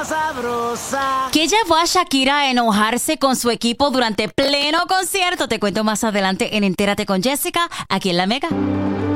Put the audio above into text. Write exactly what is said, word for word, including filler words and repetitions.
cosa sabrosa. ¿Qué llevó a Shakira a enojarse con su equipo durante pleno concierto? Te cuento más adelante en Entérate con Jessica, aquí en La Mega.